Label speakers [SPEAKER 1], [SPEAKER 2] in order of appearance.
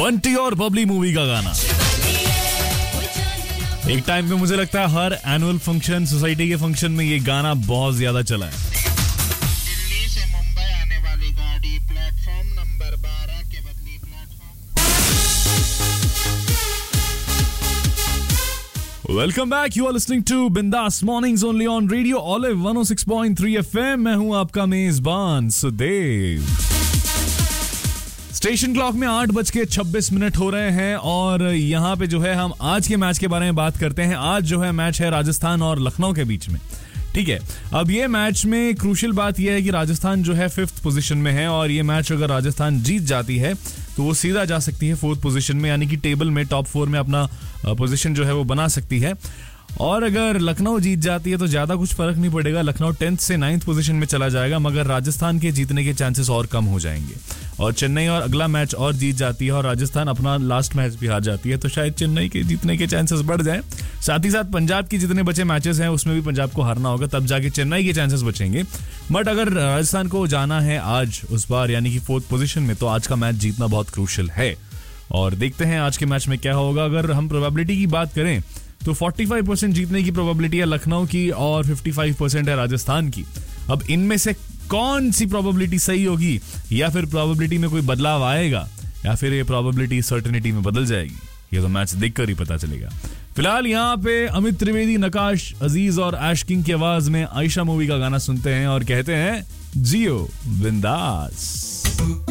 [SPEAKER 1] बंटी और बबली मूवी का गाना। एक टाइम पे मुझे लगता है हर एनुअल फंक्शन, सोसाइटी के फंक्शन में ये गाना बहुत ज्यादा चला है।
[SPEAKER 2] दिल्ली से मुंबई आने वाली गाड़ी प्लेटफॉर्म नंबर 12 के बदली platform.
[SPEAKER 1] Welcome back, you are listening to बिंदास mornings only on radio olive 106.3 FM। मैं हूं आपका मेजबान सुदेव। स्टेशन क्लॉक में 8:26 हो रहे हैं और यहाँ पे जो है हम आज के मैच के बारे में बात करते हैं। आज जो है मैच है राजस्थान और लखनऊ के बीच में, ठीक है। अब ये मैच में क्रूशियल बात यह है कि राजस्थान जो है 5th पोजीशन में है और ये मैच अगर राजस्थान जीत जाती है तो वो सीधा जा सकती है 4th पोजीशन में, यानी कि टेबल में टॉप 4 में अपना पोजीशन जो है वो बना सकती है। और अगर लखनऊ जीत जाती है तो ज्यादा कुछ फर्क नहीं पड़ेगा, लखनऊ 10th से 9th पोजीशन में चला जाएगा, मगर राजस्थान के जीतने के चांसेस और कम हो जाएंगे। और चेन्नई और अगला मैच और जीत जाती है और राजस्थान अपना लास्ट मैच भी हार जाती है तो शायद चेन्नई के जीतने के चांसेस बढ़ जाए। साथ ही साथ पंजाब की जितने बचे मैचेस हैं उसमें भी पंजाब को हारना होगा, तब जाके चेन्नई के चांसेस बचेंगे। बट अगर राजस्थान को जाना है आज उस बार यानी कि 4th पोजीशन में, तो आज का मैच जीतना बहुत क्रूशियल है। और देखते हैं आज के मैच में क्या होगा। अगर हम प्रोबेबिलिटी की बात करें तो 45% जीतने की प्रोबेबिलिटी है लखनऊ की और 55% है राजस्थान की। अब इनमें से कौन सी प्रोबेबिलिटी सही होगी, या फिर प्रोबेबिलिटी में कोई बदलाव आएगा, या फिर ये प्रोबेबिलिटी सर्टेनिटी में बदल जाएगी, ये तो मैच देखकर ही पता चलेगा। फिलहाल यहाँ पे अमित त्रिवेदी, नकाश अजीज और ऐश किंग की आवाज में आयशा मूवी का गाना सुनते हैं और कहते हैं जियो बिंदास।